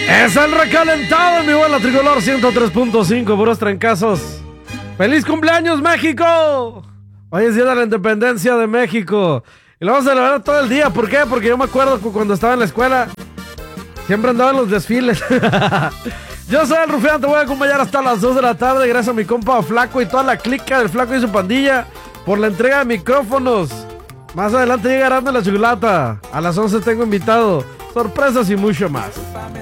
Es el recalentado, mi buena tricolor 103.5, puros trancazos. ¡Feliz cumpleaños, México! Hoy es día de la independencia de México. Y lo vamos a celebrar todo el día. ¿Por qué? Porque yo me acuerdo que cuando estaba en la escuela siempre andaba en los desfiles. Yo soy el Rufián, te voy a acompañar hasta las 2 de la tarde. Gracias a mi compa Flaco y toda la clica del Flaco y su pandilla por la entrega de micrófonos. Más adelante llega Aranda la Chocolata. A las 11 tengo invitado, sorpresas y mucho más.